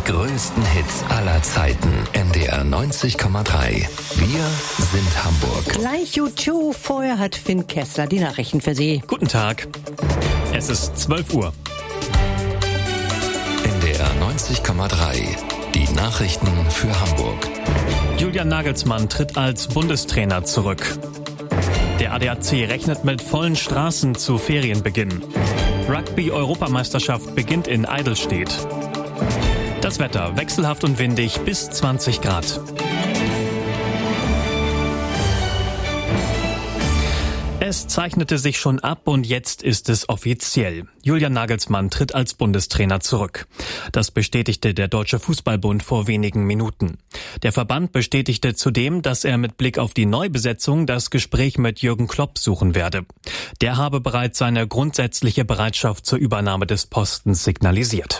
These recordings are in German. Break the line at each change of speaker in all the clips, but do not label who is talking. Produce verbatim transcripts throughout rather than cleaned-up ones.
größten Hits aller Zeiten. N D R neunzig Komma drei. Wir sind Hamburg.
Gleich U zwei. Vorher hat Finn Kessler die Nachrichten für Sie.
Guten Tag. Es ist zwölf Uhr.
N D R neunzig Komma drei. Die Nachrichten für Hamburg.
Julian Nagelsmann tritt als Bundestrainer zurück. Der A D A C rechnet mit vollen Straßen zu Ferienbeginn. Rugby-Europameisterschaft beginnt in Eidelstedt. Das Wetter wechselhaft und windig bis zwanzig Grad. Es zeichnete sich schon ab und jetzt ist es offiziell. Julian Nagelsmann tritt als Bundestrainer zurück. Das bestätigte der Deutsche Fußballbund vor wenigen Minuten. Der Verband bestätigte zudem, dass er mit Blick auf die Neubesetzung das Gespräch mit Jürgen Klopp suchen werde. Der habe bereits seine grundsätzliche Bereitschaft zur Übernahme des Postens signalisiert.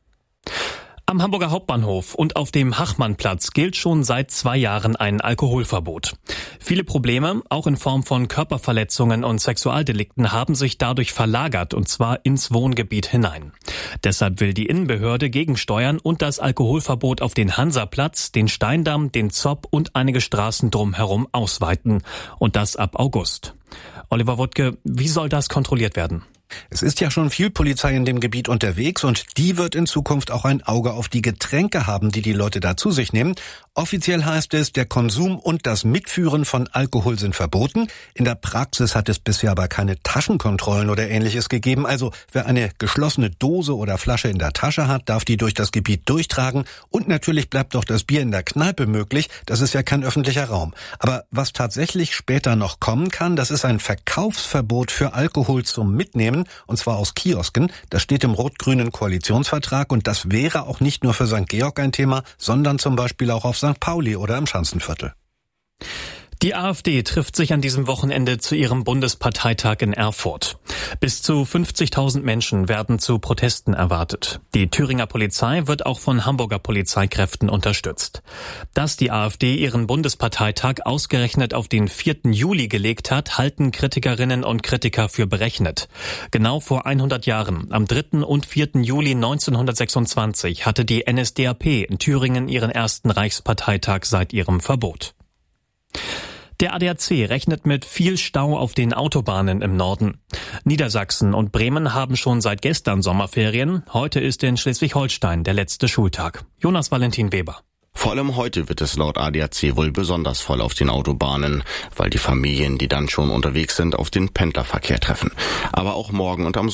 Am Hamburger Hauptbahnhof und auf dem Hachmannplatz gilt schon seit zwei Jahren ein Alkoholverbot. Viele Probleme, auch in Form von Körperverletzungen und Sexualdelikten, haben sich dadurch verlagert, und zwar ins Wohngebiet hinein. Deshalb will die Innenbehörde gegensteuern und das Alkoholverbot auf den Hansaplatz, den Steindamm, den Zopp und einige Straßen drumherum ausweiten. Und das ab August. Oliver Wuttke, wie soll das kontrolliert werden?
Es ist ja schon viel Polizei in dem Gebiet unterwegs und die wird in Zukunft auch ein Auge auf die Getränke haben, die die Leute da zu sich nehmen. Offiziell heißt es, der Konsum und das Mitführen von Alkohol sind verboten. In der Praxis hat es bisher aber keine Taschenkontrollen oder Ähnliches gegeben. Also wer eine geschlossene Dose oder Flasche in der Tasche hat, darf die durch das Gebiet durchtragen. Und natürlich bleibt doch das Bier in der Kneipe möglich. Das ist ja kein öffentlicher Raum. Aber was tatsächlich später noch kommen kann, das ist ein Verkaufsverbot für Alkohol zum Mitnehmen. Und zwar aus Kiosken. Das steht im rot-grünen Koalitionsvertrag und das wäre auch nicht nur für Sankt Georg ein Thema, sondern zum Beispiel auch auf Sankt Pauli oder im Schanzenviertel.
Die AfD trifft sich an diesem Wochenende zu ihrem Bundesparteitag in Erfurt. Bis zu fünfzigtausend Menschen werden zu Protesten erwartet. Die Thüringer Polizei wird auch von Hamburger Polizeikräften unterstützt. Dass die AfD ihren Bundesparteitag ausgerechnet auf den vierten Juli gelegt hat, halten Kritikerinnen und Kritiker für berechnet. Genau vor hundert Jahren, am dritten und vierten Juli neunzehnhundertsechsundzwanzig, hatte die N S D A P in Thüringen ihren ersten Reichsparteitag seit ihrem Verbot. Der A D A C rechnet mit viel Stau auf den Autobahnen im Norden. Niedersachsen und Bremen haben schon seit gestern Sommerferien. Heute ist in Schleswig-Holstein der letzte Schultag. Jonas Valentin Weber.
Vor allem heute wird es laut A D A C wohl besonders voll auf den Autobahnen, weil die Familien, die dann schon unterwegs sind, auf den Pendlerverkehr treffen. Aber auch morgen und am